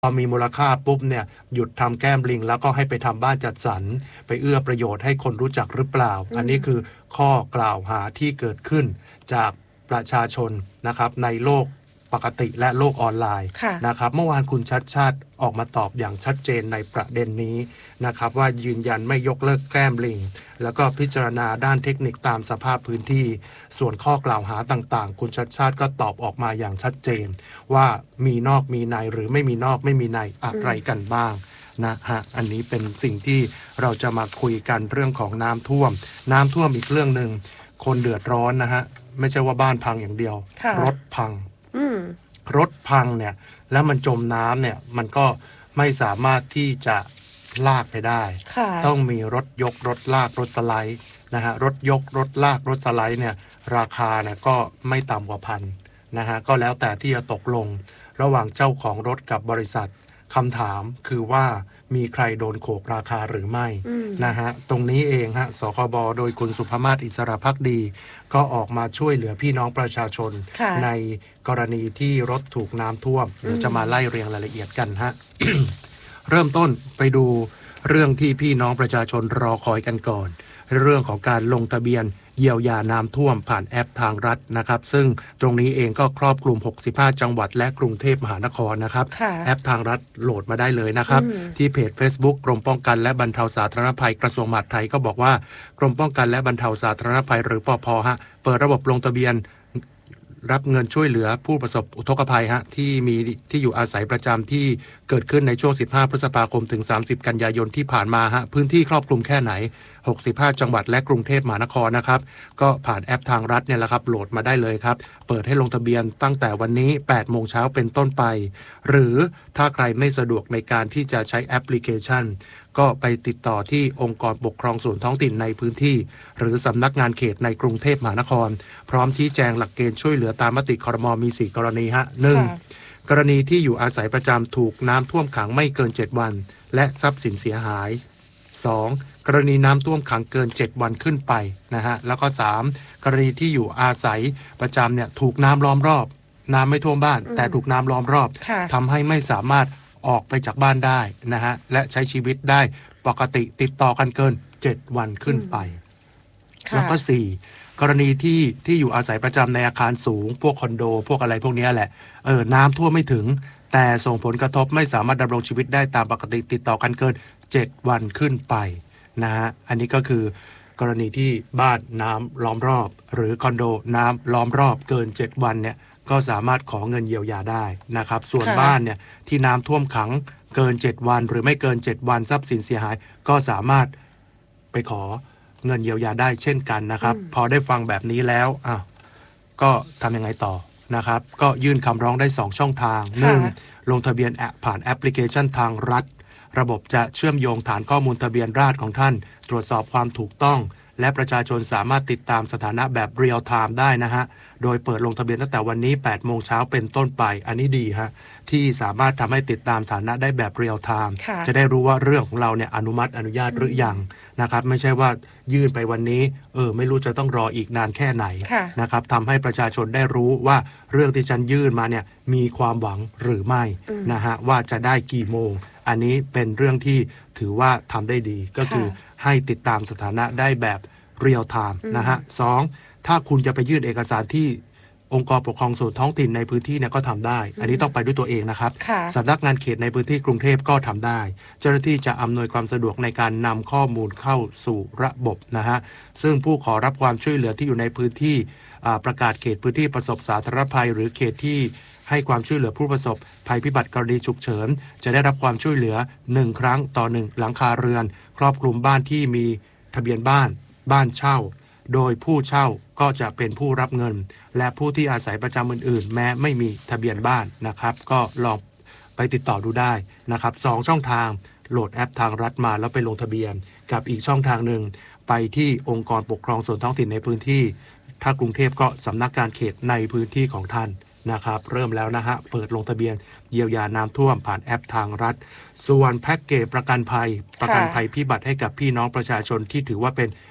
พอมีมูลค่าปุ๊บเนี่ยหยุดทำแก้มลิงแล้วก็ให้ไปทำบ้านจัดสรรไปเอื้อประโยชน์ให้คนรู้จักหรือเปล่าอันนี้คือข้อกล่าวหาที่เกิดขึ้นจากประชาชนนะครับในโลกปกติและโลกออนไลน์นะครับเมื่อวานคุณชัดชาติออกมาตอบอย่างชัดเจนในประเด็นนี้นะครับว่ายืนยันไม่ยกเลิกแก้มลิงแล้วก็พิจารณาด้านเทคนิคตามสภาพพื้นที่ส่วนข้อกล่าวหาต่างๆคุณชัดชาติก็ตอบออกมาอย่างชัดเจนว่ามีนอกมีในหรือไม่มีนอกไม่มีในอะไรกันบ้างนะฮะอันนี้เป็นสิ่งที่เราจะมาคุยกันเรื่องของน้ำท่วมอีกเรื่องนึงคนเดือดร้อนนะฮะไม่ใช่ว่าบ้านพังอย่างเดียวรถพังรถพังเนี่ยแล้วมันจมน้ำเนี่ยมันก็ไม่สามารถที่จะลากไปได้ต้องมีรถยกรถลากรถสไลด์นะฮะรถยกรถลากรถสไลด์เนี่ยราคาเนี่ยก็ไม่ต่ำกว่าพันนะฮะก็แล้วแต่ที่จะตกลงระหว่างเจ้าของรถกับบริษัทคำถามคือว่ามีใครโดนโขกราคาหรือไม่นะฮะตรงนี้เองฮะสคบโดยคุณสุภมาศอิสระภักดีก็ออกมาช่วยเหลือพี่น้องประชาชนในกรณีที่รถถูกน้ำท่วมเดี๋ยวจะมาไล่เรียงรายละเอียดกันฮะ เริ่มต้นไปดูเรื่องที่พี่น้องประชาชนรอคอยกันก่อนเรื่องของการลงทะเบียนเยียวยาน้ำท่วมผ่านแอปทางรัฐนะครับซึ่งตรงนี้เองก็ครอบคลุม65จังหวัดและกรุงเทพมหานครนะครับแอปทางรัฐโหลดมาได้เลยนะครับที่เพจ Facebook กรมป้องกันและบรรเทาสาธารณภัยกระทรวงมหาดไทยก็บอกว่ากรมป้องกันและบรรเทาสาธารณภัยหรือปภฮะเปิดระบบลงทะเบียนรับเงินช่วยเหลือผู้ประสบอุทกภัยฮะที่มีที่อยู่อาศัยประจำที่เกิดขึ้นในช่วง15พฤษภาคมถึง30กันยายนที่ผ่านมาฮะพื้นที่ครอบคลุมแค่ไหน65จังหวัดและกรุงเทพมหานครนะครับก็ผ่านแอปทางรัฐเนี่ยแหละครับโหลดมาได้เลยครับเปิดให้ลงทะเบียนตั้งแต่วันนี้ 8 โมงเช้าเป็นต้นไปหรือถ้าใครไม่สะดวกในการที่จะใช้แอปพลิเคชันก็ไปติดต่อที่องค์กรปกครองส่วนท้องถิ่นในพื้นที่หรือสำนักงานเขตในกรุงเทพมหานครพร้อมชี้แจงหลักเกณฑ์ช่วยเหลือตามมติครม.มี4กรณีฮะ 1. กรณีที่อยู่อาศัยประจำถูกน้ำท่วมขังไม่เกิน7วันและทรัพย์สินเสียหาย 2. กรณีน้ำท่วมขังเกิน7วันขึ้นไปนะฮะแล้วก็ 3. กรณีที่อยู่อาศัยประจำเนี่ยถูกน้ำล้อมรอบน้ำไม่ท่วมบ้านแต่ถูกน้ำล้อมรอบทำให้ไม่สามารถออกไปจากบ้านได้นะฮะและใช้ชีวิตได้ปกติติดต่อกันเกิน7วันขึ้นไปแล้วก็ 4. กรณีที่อยู่อาศัยประจำในอาคารสูงพวกคอนโดพวกอะไรพวกนี้แหละน้ำท่วมไม่ถึงแต่ส่งผลกระทบไม่สามารถดำรงชีวิตได้ตามปกติติดต่อกันเกิน7วันขึ้นไปนะฮะอันนี้ก็คือกรณีที่บ้านน้ำล้อมรอบหรือคอนโดน้ำล้อมรอบเกิน7วันเนี่ยก็สามารถขอเงินเยียวยาได้นะครับส่วนบ้านเนี่ยที่น้ำท่วมขังเกิน7วันหรือไม่เกิน7วันทรัพย์สินเสียหายก็สามารถไปขอเงินเยียวยาได้เช่นกันนะครับพอได้ฟังแบบนี้แล้วก็ทำยังไงต่อนะครับก็ยื่นคำร้องได้2ช่องทาง 1. ลงทะเบียนผ่านแอปพลิเคชันทางรัฐระบบจะเชื่อมโยงฐานข้อมูลทะเบียนราษฎร์ของท่านตรวจสอบความถูกต้องและประชาชนสามารถติดตามสถานะแบบเรียลไทม์ได้นะฮะโดยเปิดลงทะเบียนตั้งแต่วันนี้ 8 โมงเช้าเป็นต้นไปอันนี้ดีฮะที่สามารถทำให้ติดตามฐานะได้แบบเรียลไทม์จะได้รู้ว่าเรื่องของเราเนี่ยอนุญาตหรือยังนะครับไม่ใช่ว่ายื่นไปวันนี้ไม่รู้จะต้องรออีกนานแค่ไหนนะครับทำให้ประชาชนได้รู้ว่าเรื่องที่ฉันยื่นมาเนี่ยมีความหวังหรือไม่นะฮะว่าจะได้กี่โมงอันนี้เป็นเรื่องที่ถือว่าทำได้ดีก็คือให้ติดตามสถานะได้แบบเรียลไทม์นะฮะ 2. ถ้าคุณจะไปยื่นเอกสารที่องค์กรปกครองส่วนท้องถิ่นในพื้นที่เนี่ยก็ทำได้อันนี้ต้องไปด้วยตัวเองนะครับสำนักงานเขตในพื้นที่กรุงเทพก็ทำได้เจ้าหน้าที่จะอำนวยความสะดวกในการนำข้อมูลเข้าสู่ระบบนะฮะซึ่งผู้ขอรับความช่วยเหลือที่อยู่ในพื้นที่ประกาศเขตพื้นที่ประสบสาธารณภัยหรือเขตที่ให้ความช่วยเหลือผู้ประสบภัยพิบัติกรณีฉุกเฉินจะได้รับความช่วยเหลือ1ครั้งต่อ1หลังคาเรือนครอบคลุมบ้านที่มีทะเบียนบ้านเช่าโดยผู้เช่าก็จะเป็นผู้รับเงินและผู้ที่อาศัยประจำอื่นๆแม้ไม่มีทะเบียนบ้านนะครับก็ลองไปติดต่อดูได้นะครับ2ช่องทางโหลดแอปทางรัฐมาแล้วไปลงทะเบียนกับอีกช่องทางหนึ่งไปที่องค์กรปกครองส่วนท้องถิ่นในพื้นที่ถ้ากรุงเทพก็สำนักงานเขตในพื้นที่ของท่านนะครับเริ่มแล้วนะฮะเปิดลงทะเบียนเยียวยาน้ำท่วมผ่านแอปทางรัฐส่วนแพ็กเกจประกันภัยพิบัติให้กับพี่น้องประชาชนที่ถือว่าเป็น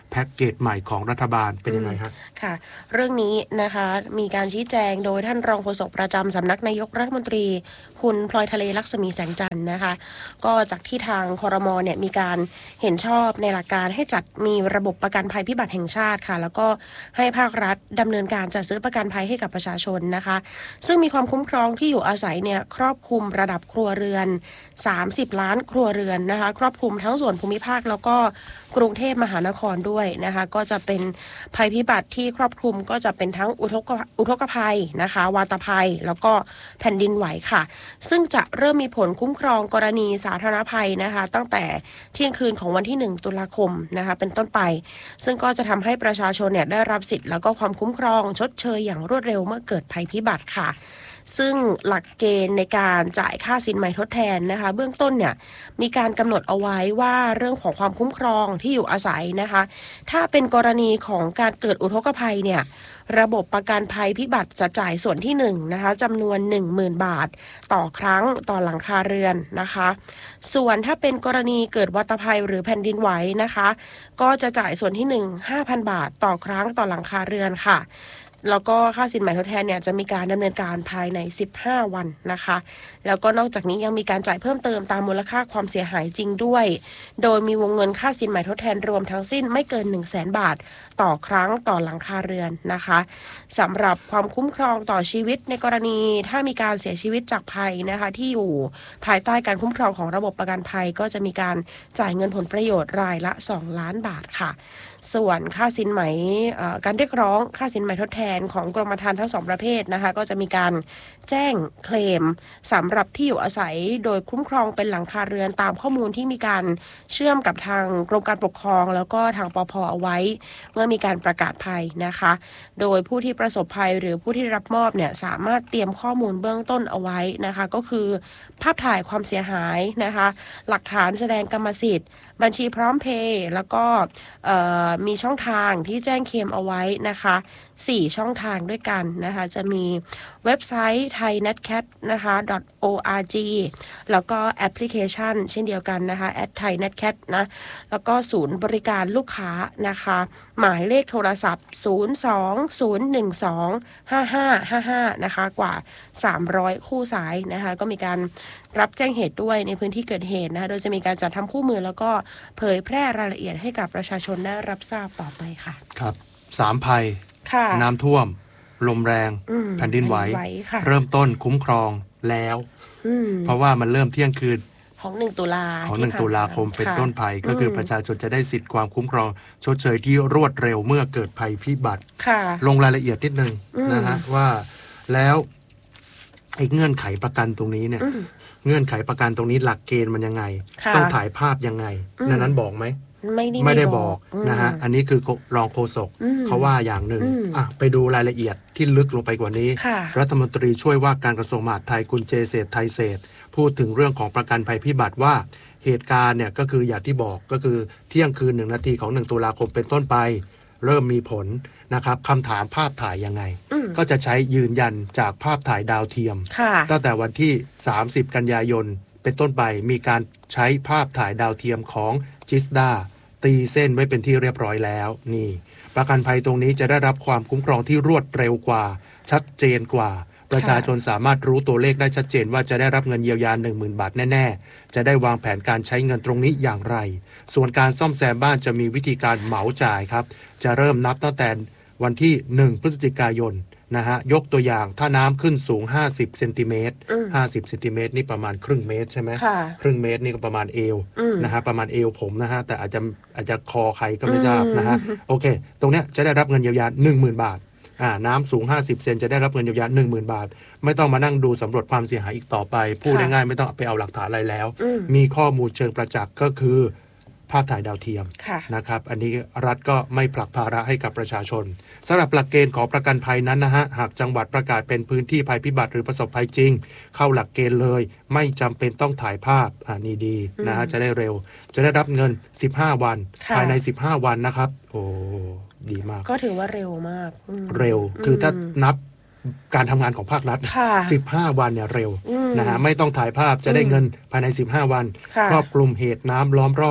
แพ็กเกจใหม่ของรัฐบาลเป็นยังไงครับค่ะเรื่องนี้นะคะมีการชี้แจงโดยท่านรองโฆษกประจำสำนักนายกรัฐมนตรีคุณพลอยทะเลลักษมีแสงจันทร์นะคะก็จากที่ทางครม.เนี่ยมีการเห็นชอบในหลักการให้จัดมีระบบประกันภัยพิบัติแห่งชาติค่ะแล้วก็ให้ภาครัฐดำเนินการจัดซื้อประกันภัยให้กับประชาชนนะคะซึ่งมีความคุ้มครองที่อยู่อาศัยเนี่ยครอบคลุมระดับครัวเรือน30 ล้านครัวเรือนนะคะครอบคลุมทั้งส่วนภูมิภาคแล้วก็กรุงเทพมหานครด้วยนะคะก็จะเป็นภัยพิบัติที่ครอบคลุมก็จะเป็นทั้งอุทกภัยนะคะวาตภัยแล้วก็แผ่นดินไหวค่ะซึ่งจะเริ่มมีผลคุ้มครองกรณีสาธารณภัยนะคะตั้งแต่เที่ยงคืนของวันที่1 ตุลาคมนะคะเป็นต้นไปซึ่งก็จะทำให้ประชาชนเนี่ยได้รับสิทธิ์แล้วก็ความคุ้มครองชดเชยอย่างรวดเร็วเมื่อเกิดภัยพิบัติค่ะซึ่งหลักเกณฑ์ในการจ่ายค่าสินใหม่ทดแทนนะคะเบื้องต้นเนี่ยมีการกำหนดเอาไว้ว่าเรื่องของความคุ้มครองที่อยู่อาศัยนะคะถ้าเป็นกรณีของการเกิดอุทกภัยเนี่ยระบบประกันภัยพิบัติจะจ่ายส่วนที่1นะคะจำนวน 10,000 บาทต่อครั้งต่อหลังคาเรือนนะคะส่วนถ้าเป็นกรณีเกิดวาตภัยหรือแผ่นดินไหวนะคะก็จะจ่ายส่วนที่1 5,000 บาทต่อครั้งต่อหลังคาเรือนค่ะแล้วก็ค่าสินใหม่ทดแทนเนี่ยจะมีการดำเนินการภายใน15 วันนะคะแล้วก็นอกจากนี้ยังมีการจ่ายเพิ่มเติมตามมูลค่าความเสียหายจริงด้วยโดยมีวงเงินค่าสินใหม่ทดแทนรวมทั้งสิ้นไม่เกิน 100,000 บาทต่อครั้งต่อหลังคาเรือนนะคะสำหรับความคุ้มครองต่อชีวิตในกรณีถ้ามีการเสียชีวิตจากภัยนะคะที่อยู่ภายใต้การคุ้มครองของระบบประกันภัยก็จะมีการจ่ายเงินผลประโยชน์รายละ2 ล้านบาทค่ะส่วนค่าสินไหมการเรียกร้องค่าสินไหมทดแทนของกรมธรรม์ทั้ง2ประเภทนะคะก็จะมีการแจ้งเคลมสำหรับที่อยู่อาศัยโดยคุ้มครองเป็นหลังคาเรือนตามข้อมูลที่มีการเชื่อมกับทางกรมการปกครองแล้วก็ทางปภ.เอาไว้เมื่อมีการประกาศภัยนะคะโดยผู้ที่ประสบภัยหรือผู้ที่รับมอบเนี่ยสามารถเตรียมข้อมูลเบื้องต้นเอาไว้นะคะก็คือภาพถ่ายความเสียหายนะคะหลักฐานแสดงกรรมสิทธิ์บัญชีพร้อมเพย์แล้วก็มีช่องทางที่แจ้งเคลมเอาไว้นะคะ4 ช่องทางด้วยกันนะคะจะมีเว็บไซต์ thaiNetCat นะคะ .org แล้วก็แอปพลิเคชันเช่นเดียวกันนะคะ @thaiNetCat นะแล้วก็ศูนย์บริการลูกค้านะคะหมายเลขโทรศัพท์020125555นะคะกว่า300คู่สายนะคะก็มีการรับแจ้งเหตุด้วยในพื้นที่เกิดเหตุนะคะโดยจะมีการจัดทำคู่มือแล้วก็เผยแพร่รายละเอียดให้กับประชาชนได้รับทราบต่อไปค่ะครับ3 ภัยน้ำท่วมลมแรงแผ่นดินไหวเริ่มต้นคุ้มครองแล้วเพราะว่ามันเริ่มเที่ยงคืนของ1 ตุลาคมเป็นต้นภัยก็คือประชาชนจะได้สิทธิ์ความคุ้มครองชดเชยที่รวดเร็วเมื่อเกิดภัยพิบัติลงรายละเอียดนิดนึงนะฮะว่าแล้วไอ้เงื่อนไขประกันตรงนี้เนี่ยเงื่อนไขประกันตรงนี้หลักเกณฑ์มันยังไงต้องถ่ายภาพยังไงนั้นบอกไหมไม่ได้บอกนะฮะอันนี้คือรองโฆษกเขาว่าอย่างหนึ่งไปดูรายละเอียดที่ลึกลงไปกว่านี้รัฐมนตรีช่วยว่าการกระทรวงมหาดไทยคุณเจเศรษฐ์ไทยเศรษฐ์พูดถึงเรื่องของประกันภัยพิบัติว่าเหตุการณ์เนี่ยก็คืออย่างที่บอกก็คือเที่ยงคืน1 นาทีของ1 ตุลาคมเป็นต้นไปเริ่มมีผลนะครับคำถามภาพถ่ายยังไงก็จะใช้ยืนยันจากภาพถ่ายดาวเทียมตั้งแต่วันที่30 กันยายนเป็นต้นไปมีการใช้ภาพถ่ายดาวเทียมของจิสดาตีเส้นไว้เป็นที่เรียบร้อยแล้วนี่ประกันภัยตรงนี้จะได้รับความคุ้มครองที่รวดเร็วกว่าชัดเจนกว่าประชาชนสามารถรู้ตัวเลขได้ชัดเจนว่าจะได้รับเงินเยียวยา 10,000 บาทแน่ๆจะได้วางแผนการใช้เงินตรงนี้อย่างไรส่วนการซ่อมแซมบ้านจะมีวิธีการเหมาจ่ายครับจะเริ่มนับตั้งแต่วันที่1 พฤศจิกายนนะฮะยกตัวอย่างถ้าน้ำขึ้นสูง50 เซนติเมตร50 เซนติเมตรนี่ประมาณครึ่งเมตรใช่ไหมครึ่งเมตรนี่ก็ประมาณเอวนะฮะประมาณเอวผมนะฮะแต่อาจจะคอใครก็ไม่ทราบนะฮะโอเคตรงเนี้ยจะได้รับเงินเยียวยา 10,000 บาทน้ำสูง50 เซนจะได้รับเงินเยียวยา 10,000 บาทไม่ต้องมานั่งดูสำรวจความเสียหายอีกต่อไปพูดง่ายๆไม่ต้องไปเอาหลักฐานอะไรแล้วมีข้อมูลเชิงประจักษ์ก็คือภาพถ่ายดาวเทียมนะครับอันนี้รัฐก็ไม่ผลักภาระให้กับประชาชนสำหรับหลักเกณฑ์ของประกันภัยนั้นนะฮะหากจังหวัดประกาศเป็นพื้นที่ภัยพิบัติหรือประสบภัยจริงเข้าหลักเกณฑ์เลยไม่จำเป็นต้องถ่ายภาพนี่ดีนะฮะจะได้เร็วจะได้รับเงิน15 วันภายใน15 วันนะครับโอ้ดีมากก็ถือว่าเร็วมากเร็วคือถ้านับการทำงานของภาครัฐ15 วันเนี่ยเร็วนะฮะไม่ต้องถ่ายภาพจะได้เงินภายใน15 วันครอบคลุมเหตุน้ำล้อมรอบ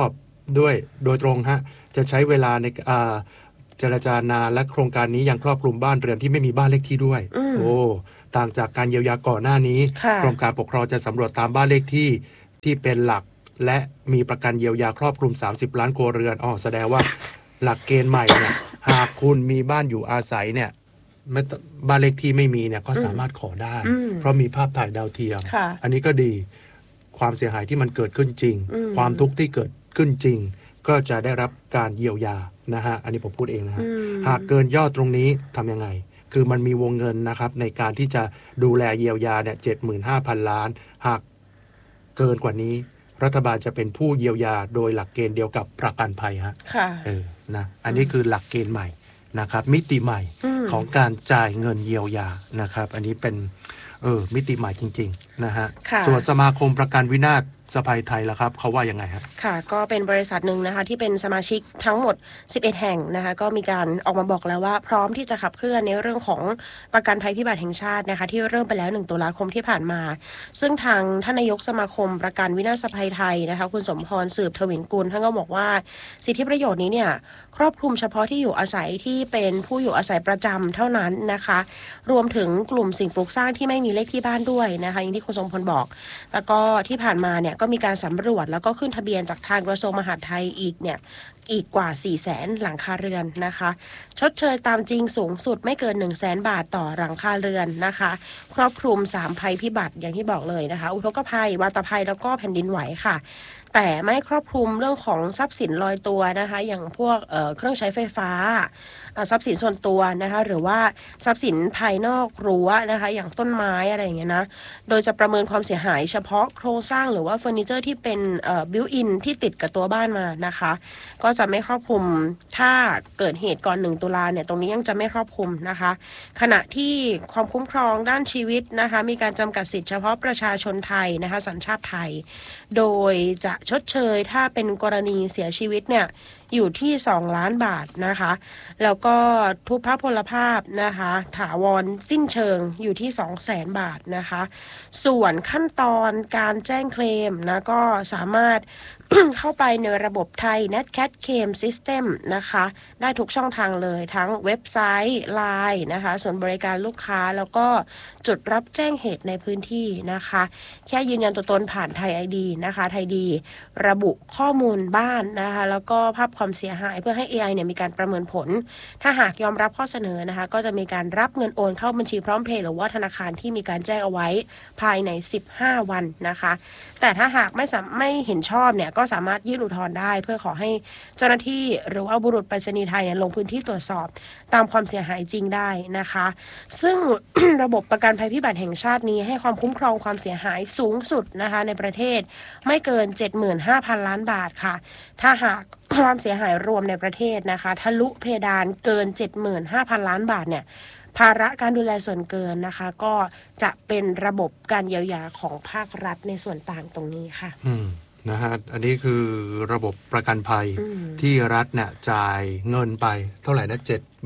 ด้วยโดยตรงฮะจะใช้เวลาในเจรจานานและโครงการนี้ยังครอบคลุมบ้านเรือนที่ไม่มีบ้านเลขที่ด้วยโอ้ต่างจากการเยียวยาก่อนหน้านี้กรมการปกครองจะสำรวจตามบ้านเลขที่เป็นหลักและมีประกันเยียวยาครอบคลุม30ล้านครัวเรือนแสดงว่าหลักเกณฑ์ใหม่เนี่ยหากคุณมีบ้านอยู่อาศัยเนี่ยบ้านเลขที่ไม่มีเนี่ยก็สามารถขอได้เพราะมีภาพถ่ายดาวเทียมอันนี้ก็ดีความเสียหายที่มันเกิดขึ้นจริงความทุกข์ที่เกิดขึ้นจริงก็จะได้รับการเยียวยานะฮะอันนี้ผมพูดเองนะฮะหากเกินยอดตรงนี้ทำยังไงคือมันมีวงเงินนะครับในการที่จะดูแลเยียวยาเนี่ย 75,000 ล้านหากเกินกว่านี้รัฐบาลจะเป็นผู้เยียวยาโดยหลักเกณฑ์เดียวกับประกันภัยฮะนะอันนี้คือหลักเกณฑ์ใหม่นะครับมิติใหม่ของการจ่ายเงินเยียวยานะครับอันนี้เป็นมิติใหม่จริงๆนะฮะส่วนสมาคมประกันวินาศภัยไทยล่ะครับเขาว่ายังไงครับค่ะก็เป็นบริษัทหนึ่งนะคะที่เป็นสมาชิกทั้งหมด11แห่งนะคะก็มีการออกมาบอกแล้วว่าพร้อมที่จะขับเคลื่อนในเรื่องของประกันภัยพิบัติแห่งชาตินะคะที่เริ่มไปแล้ว1ตุลาคมที่ผ่านมาซึ่งทางท่านนายกสมาคมประกันวินาศภัยไทยนะคะคุณสมพรสืบทวินกุลท่านก็บอกว่าสิทธิประโยชน์นี้เนี่ยครอบคลุมเฉพาะที่อยู่อาศัยที่เป็นผู้อยู่อาศัยประจำเท่านั้นนะคะรวมถึงกลุ่มสิ่งปลูกสร้างที่ไม่มีเลขที่บ้านด้วยนะคะอย่างที่คุณสมพรบอกแล้วก็ที่ผ่านมาเนี่ยก็มีการสำรวจแล้วก็ขึ้นทะเบียนจากทางกระทรวงมหาดไทยอีกกว่า 400,000 หลังคาเรือนนะคะชดเชยตามจริงสูงสุดไม่เกิน 100,000 บาทต่อหลังคาเรือนนะคะครอบคลุม3ภัยพิบัติอย่างที่บอกเลยนะคะอุทกภัยวาตภัยแล้วก็แผ่นดินไหวค่ะแต่ไม่ครอบคลุมเรื่องของทรัพย์สินลอยตัวนะคะอย่างพวกเครื่องใช้ไฟฟ้าทรัพย์สินส่วนตัวนะคะหรือว่าทรัพย์สินภายนอกรั้วนะคะอย่างต้นไม้อะไรอย่างเงี้ยนะโดยจะประเมินความเสียหายเฉพาะโครงสร้างหรือว่าเฟอร์นิเจอร์ที่เป็นบิวอินที่ติดกับตัวบ้านมานะคะก็จะไม่ครอบคลุมถ้าเกิดเหตุก่อน1ตุลาเนี่ยตรงนี้ยังจะไม่ครอบคลุมนะคะขณะที่ความคุ้มครองด้านชีวิตนะคะมีการจำกัดสิทธิเฉพาะประชาชนไทยนะคะสัญชาติไทยโดยจะชดเชยถ้าเป็นกรณีเสียชีวิตเนี่ยอยู่ที่2ล้านบาทนะคะแล้วก็ทุพพลภาพนะคะถาวรสิ้นเชิงอยู่ที่ 200,000 บาทนะคะส่วนขั้นตอนการแจ้งเคลมนะก็สามารถ เข้าไปในระบบไทย Netcat Claim System นะคะได้ทุกช่องทางเลยทั้งเว็บไซต์ LINE นะคะส่วนบริการลูกค้าแล้วก็จุดรับแจ้งเหตุในพื้นที่นะคะแค่ยืนยันตัวตนผ่านไทย ID นะคะไทยดีระบุข้อมูลบ้านนะคะแล้วก็ภาพความเสียหายเพื่อให้ AI เนี่ยมีการประเมินผลถ้าหากยอมรับข้อเสนอนะคะก็จะมีการรับเงินโอนเข้าบัญชีพร้อมเพย์หรือว่าธนาคารที่มีการแจ้งเอาไว้ภายใน15วันนะคะแต่ถ้าหากไม่เห็นชอบเนี่ยก็สามารถยื่นอุทธรณ์ได้เพื่อขอให้เจ้าหน้าที่หรือว่าบุรุษไปรษณีย์ไทยลงพื้นที่ตรวจสอบตามความเสียหายจริงได้นะคะซึ่ง ระบบประกันภัยพิบัติแห่งชาตินี้ให้ความคุ้มครองความเสียหายสูงสุดนะคะในประเทศไม่เกิน 75,000 ล้านบาทค่ะถ้าหากความเสียหายรวมในประเทศนะคะทะลุเพดานเกิน 75,000 ล้านบาทเนี่ยภาระการดูแลส่วนเกินนะคะก็จะเป็นระบบการเยียวยาของภาครัฐในส่วนต่างตรงนี้ค่ะนะฮะอันนี้คือระบบประกันภัยที่รัฐเนี่ยจ่ายเงินไปเท่าไหร่นะ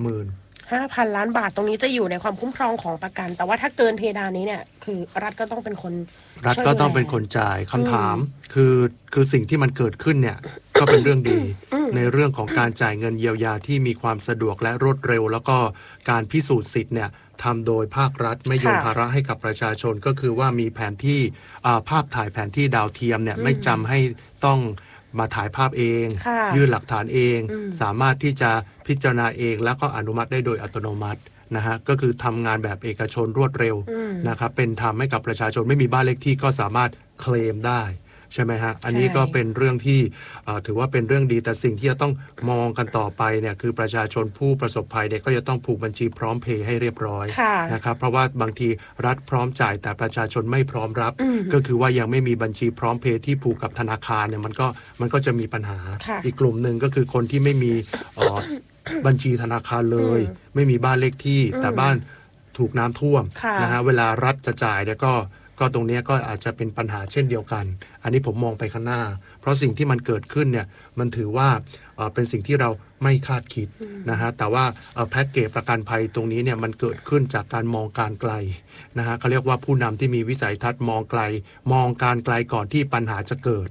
75,000 ล้านบาทตรงนี้จะอยู่ในความคุ้มครองของประกันแต่ว่าถ้าเกินเพดานนี้เนี่ยคือรัฐก็ต้องเป็นคนจ่ายคำถามคือสิ่งที่มันเกิดขึ้นเนี่ยก็เป็นเรื่องดีในเรื่องของการจ่ายเงินเยียวยาที่มีความสะดวกและรวดเร็วแล้วก็การพิสูจน์สิทธิ์เนี่ยทำโดยภาครัฐไม่โยนภาระให้กับประชาชนก็คือว่ามีแผนที่ภาพถ่ายแผนที่ดาวเทียมเนี่ยไม่จำให้ต้องมาถ่ายภาพเองยื่นหลักฐานเองสามารถที่จะพิจารณาเองแล้วก็อนุมัติได้โดยอัตโนมัตินะฮะก็คือทำงานแบบเอกชนรวดเร็วนะครับเป็นธรรมให้กับประชาชนไม่มีบ้านเลขที่ก็สามารถเคลมได้ใช่ไหมฮะอันนี้ก็เป็นเรื่องที่ถือว่าเป็นเรื่องดีแต่สิ่งที่จะต้องมองกันต่อไปเนี่ยคือประชาชนผู้ประสบภัยเนี่ยก็จะต้องผูกบัญชีพร้อมเพย์ให้เรียบร้อยนะครับเพราะว่าบางทีรัฐพร้อมจ่ายแต่ประชาชนไม่พร้อมรับก็คือว่ายังไม่มีบัญชีพร้อมเพย์ที่ผูกกับธนาคารเนี่ยมันก็จะมีปัญหาอีกกลุ่มหนึ่งก็คือคนที่ไม่มีบัญชีธนาคารเลยไม่มีบ้านเลขที่แต่บ้านถูกน้ำท่วมนะฮะเวลารัฐจะจ่ายเนี่ยก็ตรงนี้ก็อาจจะเป็นปัญหาเช่นเดียวกันอันนี้ผมมองไปข้างหน้าเพราะสิ่งที่มันเกิดขึ้นเนี่ยมันถือว่าเป็นสิ่งที่เราไม่คาดคิดนะฮะแต่ว่าแพ็กเกจประกันภัยตรงนี้เนี่ยมันเกิดขึ้นจากการมองการไกลนะฮะเขาเรียกว่าผู้นำที่มีวิสัยทัศน์มองไกลมองการไกลก่อนที่ปัญหาจะเกิด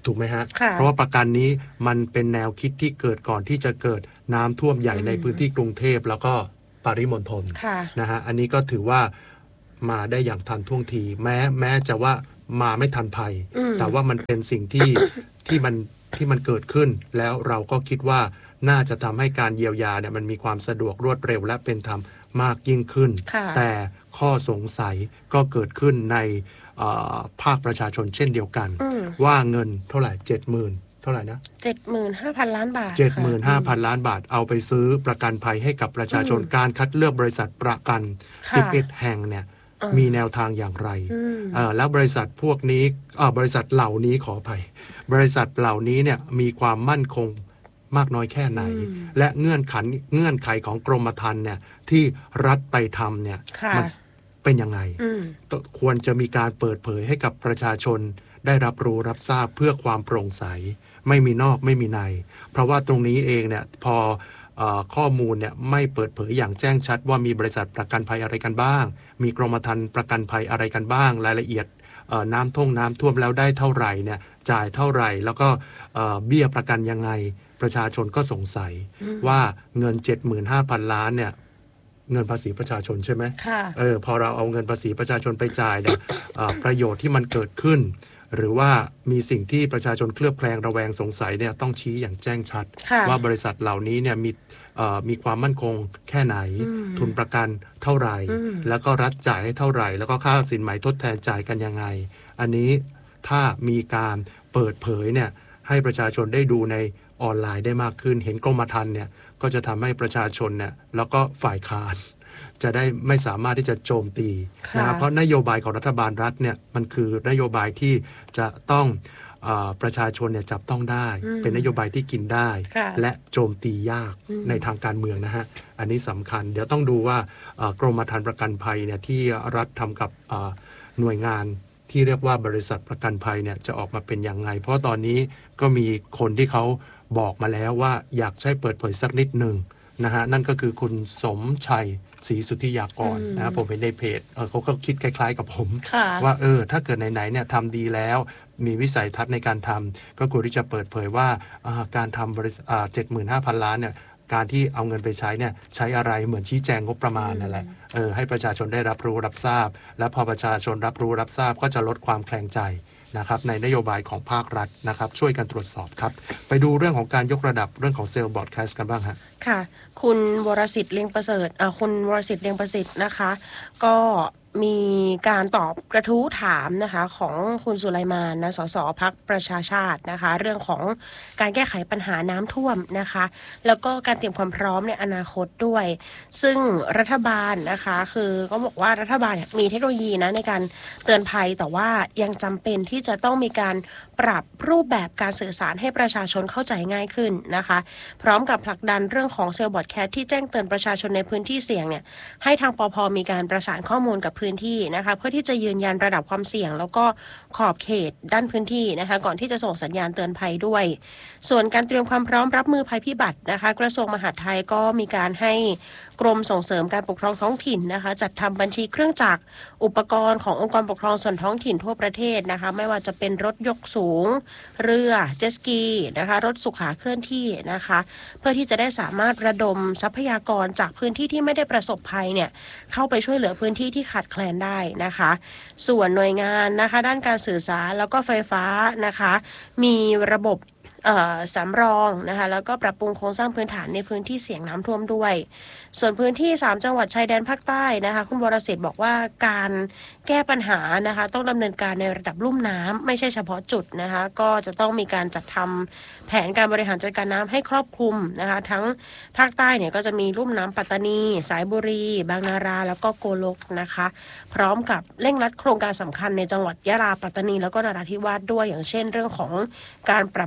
ถูกไหมฮะเพราะว่าประกันนี้มันเป็นแนวคิดที่เกิดก่อนที่จะเกิดน้ำท่วมใหญ่ในพื้นที่กรุงเทพแล้วก็ปริมณฑลนะฮะอันนี้ก็ถือว่ามาได้อย่างทันท่วงทีแม้จะว่ามาไม่ทันภัยแต่ว่ามันเป็นสิ่งที่มันเกิดขึ้นแล้วเราก็คิดว่าน่าจะทำให้การเยียวยาเนี่ยมันมีความสะดวกรวดเร็วและเป็นธรรมมากยิ่งขึ้นแต่ข้อสงสัยก็เกิดขึ้นในภาคประชาชนเช่นเดียวกันว่าเงินเท่าไหร่ 70,000 เท่าไหร่นะ 75,000 ล้านบาท 75,000 ล้านบาทเอาไปซื้อประกันภัยให้กับประชาชนการคัดเลือกบริษัทประกัน11แห่งเนี่ยมีแนวทางอย่างไรแล้วบริษัทพวกนี้บริษัทเหล่านี้ขออภัยบริษัทเหล่านี้เนี่ยมีความมั่นคงมากน้อยแค่ไหนและเงื่อนไขของกรมธรรม์เนี่ยที่รัฐไปทำเนี่ยมันเป็นยังไงควรจะมีการเปิดเผยให้กับประชาชนได้รับรู้รับทราบเพื่อความโปร่งใสไม่มีนอกไม่มีในเพราะว่าตรงนี้เองเนี่ยพอข้อมูลเนี่ยไม่เปิดเผยอย่างแจ้งชัดว่ามีบริษัทประกันภัยอะไรกันบ้างมีกรมธรรม์ประกันภัยอะไรกันบ้างรายละเอียดน้ำท่วมแล้วได้เท่าไหร่เนี่ยจ่ายเท่าไหร่แล้วก็เบี้ยประกันยังไงประชาชนก็สงสัยว่าเงิน 75,000 ล้านเนี่ยเงินภาษีประชาชนใช่ไหมพอเราเอาเงินภาษีประชาชนไปจ่ายเนี่ยประโยชน์ที่มันเกิดขึ้นหรือว่ามีสิ่งที่ประชาชนเคลือบแคลงระแวงสงสัยเนี่ยต้องชี้อย่างแจ้งชัดว่าบริษัทเหล่านี้เนี่ยมีความมั่นคงแค่ไหนทุนประกันเท่าไหร่แล้วก็รัฐจ่ายให้เท่าไหร่แล้วก็ค่าสินไหมทดแทนจ่ายกันยังไงอันนี้ถ้ามีการเปิดเผยเนี่ยให้ประชาชนได้ดูในออนไลน์ได้มากขึ้นเห็นกรมธรรม์เนี่ยก็จะทำให้ประชาชนเนี่ยแล้วก็ฝ่ายค้านจะได้ไม่สามารถที่จะโจมตีนะเพราะนโยบายของรัฐบาลรัฐเนี่ยมันคือนโยบายที่จะต้องประชาชนเนี่ยจับต้องได้เป็นนโยบายที่กินได้และโจมตียากในทางการเมืองนะฮะอันนี้สำคัญเดี๋ยวต้องดูว่ากรมธรรม์ประกันภัยเนี่ยที่รัฐทำกับหน่วยงานที่เรียกว่าบริษัทประกันภัยเนี่ยจะออกมาเป็นยังไงเพราะตอนนี้ก็มีคนที่เขาบอกมาแล้วว่าอยากให้เปิดเผยสักนิดหนึ่งนะฮะนั่นก็คือคุณสมชัยศรีสุทธิยากรนะผมเป็นในเพจเขาก็คิดคล้ายๆกับผมว่าถ้าเกิดไหนๆเนี่ยทำดีแล้วมีวิสัยทัศน์ในการทำก็ควรที่จะเปิดเผยว่าการทำบริษัท75,000 ล้านเนี่ยการที่เอาเงินไปใช้เนี่ยใช้อะไรเหมือนชี้แจงงบประมาณนั่นแหละให้ประชาชนได้รับรู้รับทราบและพอประชาชนรับรู้รับทราบก็จะลดความแคลงใจนะครับในนโยบายของภาครัฐนะครับช่วยกันตรวจสอบครับไปดูเรื่องของการยกระดับเรื่องของเซลล์บรอดแคสต์กันบ้างฮะค่ะคุณวรสิทธิ์เลียงประเสริฐคุณวรสิทธิ์เลียงประสิทธิ์นะคะก็มีการตอบกระทู้ถามนะคะของคุณสุไลมานนะสสพรรคประชาชาตินะคะเรื่องของการแก้ไขปัญหาน้ำท่วมนะคะแล้วก็การเตรียมความพร้อมในอนาคตด้วยซึ่งรัฐบาลนะคะคือก็บอกว่ารัฐบาลมีเทคโนโลยีนะในการเตือนภัยแต่ว่ายังจำเป็นที่จะต้องมีการปรับรูปแบบการสื่อสารให้ประชาชนเข้าใจง่ายขึ้นนะคะพร้อมกับผลักดันเรื่องของเซลล์บอดแคสต์ที่แจ้งเตือนประชาชนในพื้นที่เสี่ยงเนี่ยให้ทางปภ.มีการประสานข้อมูลกับพื้นที่นะคะเพื่อที่จะยืนยันระดับความเสี่ยงแล้วก็ขอบเขตด้านพื้นที่นะคะก่อนที่จะส่งสัญญาณเตือนภัยด้วยส่วนการเตรียมความพร้อมรับมือภัยพิบัตินะคะกระทรวงมหาดไทยก็มีการให้กรมส่งเสริมการปกครองท้องถิ่นนะคะจัดทำบัญชีเครื่องจักรอุปกรณ์ขององค์กรปกครองส่วนท้องถิ่นทั่วประเทศนะคะไม่ว่าจะเป็นรถยกสูงเรือเจ็ตสกีนะคะรถสุขาเคลื่อนที่นะคะเพื่อที่จะได้สามารถระดมทรัพยากรจากพื้นที่ที่ไม่ได้ประสบภัยเนี่ยเข้าไปช่วยเหลือพื้นที่ที่ขาดแคลนได้นะคะส่วนหน่วยงานนะคะด้านการสื่อสารแล้วก็ไฟฟ้านะคะมีระบบสำรองนะคะแล้วก็ปรับปรุงโครงสร้างพื้นฐานในพื้นที่เสี่ยงน้ำท่วมด้วยส่วนพื้นที่3จังหวัดชายแดนภาคใต้นะคะคุณวรศิษฐ์บอกว่าการแก้ปัญหานะคะต้องดำเนินการในระดับลุ่มน้ำไม่ใช่เฉพาะจุดนะคะก็จะต้องมีการจัดทำแผนการบริหารจัดการน้ำให้ครอบคลุมนะคะทั้งภาคใต้เนี่ยก็จะมีลุ่มน้ำปัตตานีสายบุรีบางนาราแล้วก็โกลกนะคะพร้อมกับเร่งรัดโครงการสำคัญในจังหวัดยะลาปัตตานีแล้วก็นราธิวาสด้วยอย่างเช่นเรื่องของการปรับปรุงคัน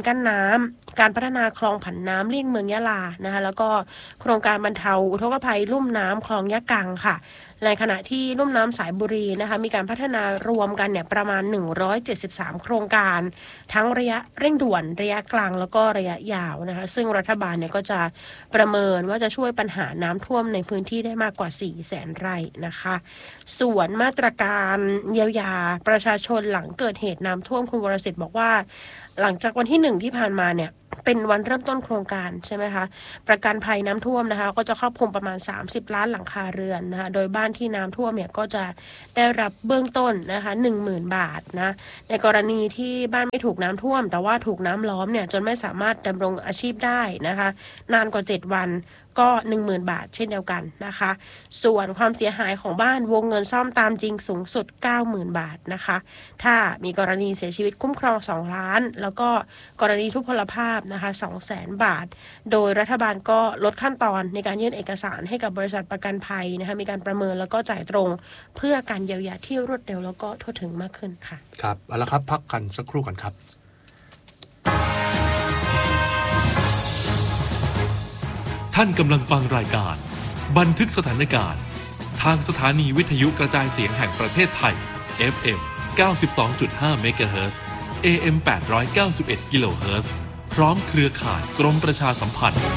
กั้นน้ำการพัฒนาคลองผันน้ำเลี่ยงเมืองยะลานะคะแล้วก็โครงการบรรเทาอุทกภัยลุ่มน้ำคลองยะกังค่ะในขณะที่ลุ่มน้ำสายบุรีนะคะมีการพัฒนารวมกันเนี่ยประมาณ173โครงการทั้งระยะเร่งด่วนระยะกลางแล้วก็ระยะยาวนะคะซึ่งรัฐบาลเนี่ยก็จะประเมินว่าจะช่วยปัญหาน้ำท่วมในพื้นที่ได้มากกว่า 400,000 ไร่นะคะส่วนมาตรการเยียวยาประชาชนหลังเกิดเหตุน้ำท่วมคุณวรสิทธิ์บอกว่าหลังจากวันที่1ที่ผ่านมาเนี่ยเป็นวันเริ่มต้นโครงการใช่ไหมคะประกันภัยน้ำท่วมนะคะก็จะครอบคลุมประมาณ30ล้านหลังคาเรือนนะคะโดยบ้านที่น้ำท่วมเนี่ยก็จะได้รับเบื้องต้นนะคะ 10,000 บาทนะในกรณีที่บ้านไม่ถูกน้ำท่วมแต่ว่าถูกน้ำล้อมเนี่ยจนไม่สามารถดำรงอาชีพได้นะคะนานกว่า7วันก็ 10,000 บาทเช่นเดียวกันนะคะส่วนความเสียหายของบ้านวงเงินซ่อมตามจริงสูงสุด 90,000 บาทนะคะถ้ามีกรณีเสียชีวิตคุ้มครอง2ล้านแล้วก็กรณีทุพพลภาพนะคะ 200,000 บาทโดยรัฐบาลก็ลดขั้นตอนในการยื่นเอกสารให้กับบริษัทประกันภัยนะคะมีการประเมินแล้วก็จ่ายตรงเพื่อการเยียวยาที่รวดเร็วแล้วก็ทั่วถึงมากขึ้นค่ะครับเอาละครับพักกันสักครู่ก่อนครับท่านกำลังฟังรายการบันทึกสถานการณ์ทางสถานีวิทยุกระจายเสียงแห่งประเทศไทย FM 92.5 MHz AM 891 kHz พร้อมเครือข่ายกรมประชาสัมพันธ์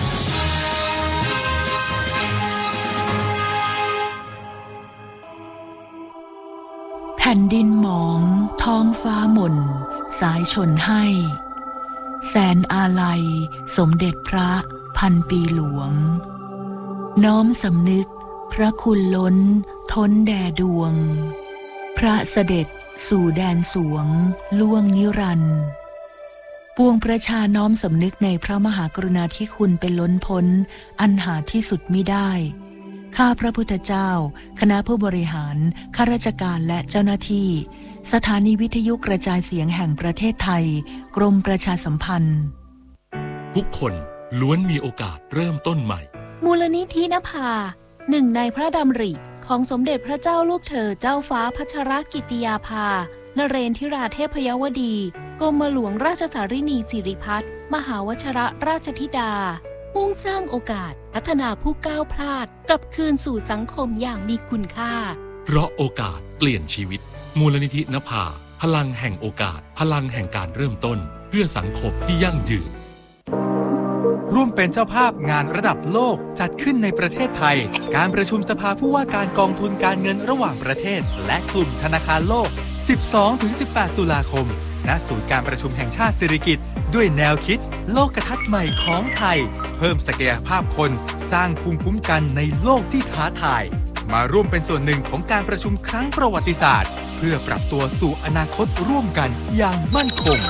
แผ่นดินหมองท้องฟ้าหม่นสายชนให้แสนอาลัยสมเด็จพระพันปีหลวงน้อมสำนึกพระคุณล้นท้นแด่ดวงพระเสด็จสู่แดนสวงล่วงนิรันดร์ปวงประชาน้อมสำนึกในพระมหากรุณาธิคุณเป็นล้นพ้นอันหาที่สุดมิได้ข้าพระพุทธเจ้าคณะผู้บริหารข้าราชการและเจ้าหน้าที่สถานีวิทยุกระจายเสียงแห่งประเทศไทยกรมประชาสัมพันธ์ทุกคนล้วนมีโอกาสเริ่มต้นใหม่มูลนิธินภาหนึ่งในพระดำริของสมเด็จพระเจ้าลูกเธอเจ้าฟ้าพัชรกิติยาภานเรนทิราเทพยวดีกรมหลวงราชสารินีสิริพัฒน์มหาวชิรราชธิดามุ่งสร้างโอกาสพัฒนาผู้ก้าวพลาดกลับคืนสู่สังคมอย่างมีคุณค่าเพราะโอกาสเปลี่ยนชีวิตมูลนิธินภาพลังแห่งโอกาสพลังแห่งการเริ่มต้นเพื่อสังคมที่ยั่งยืนร่วมเป็นเจ้าภาพงานระดับโลกจัดขึ้นในประเทศไทยการประชุมสภาผู้ว่าการกองทุนการเงินระหว่างประเทศและกลุ่มธนาคารโลก 12-18 ตุลาคมณศูนย์การประชุมแห่งชาติสิริกิติ์ด้วยแนวคิดโลกทัศน์ใหม่ของไทยเพิ่มศักยภาพคนสร้างภูมิคุ้มกันในโลกที่ท้าทายมาร่วมเป็นส่วนหนึ่งของการประชุมครั้งประวัติศาสตร์เพื่อปรับตัวสู่อนาคตร่วมกันอย่างมั่นคง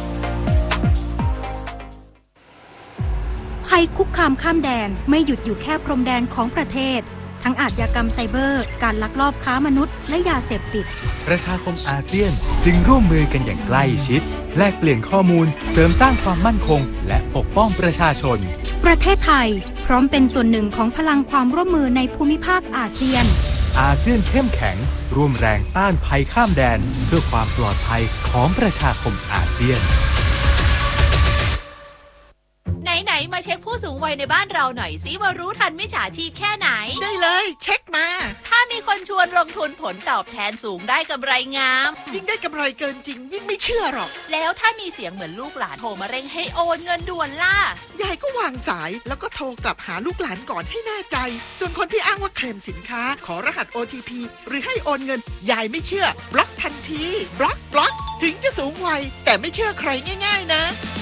ภัยคุกคามข้ามแดนไม่หยุดอยู่แค่พรมแดนของประเทศทั้งอาชญากรรมไซเบอร์การลักลอบค้ามนุษย์และยาเสพติดประชาคมอาเซียนจึงร่วมมือกันอย่างใกล้ชิดแลกเปลี่ยนข้อมูลเสริมสร้างความมั่นคงและปกป้องประชาชนประเทศไทยพร้อมเป็นส่วนหนึ่งของพลังความร่วมมือในภูมิภาคอาเซียนอาเซียนเข้มแข็งร่วมแรงต้านภัยข้ามแดนเพื่อความปลอดภัยของประชาคมอาเซียนไหนๆมาเช็คผู้สูงวัยในบ้านเราหน่อยสิว่ารู้ทันมิจฉาชีพแค่ไหนได้เลยเช็คมาถ้ามีคนชวนลงทุนผลตอบแทนสูงได้กำไรงามยิ่งได้กำไรเกินจริงยิ่งไม่เชื่อหรอกแล้วถ้ามีเสียงเหมือนลูกหลานโทรมาเร่งให้โอนเงินด่วนล่ะยายก็วางสายแล้วก็โทรกลับหาลูกหลานก่อนให้แน่ใจส่วนคนที่อ้างว่าเคลมสินค้าขอรหัส OTP หรือให้โอนเงินยายไม่เชื่อบล็อกทันทีบล็อกถึงจะสูงวัยแต่ไม่เชื่อใครง่ายๆนะ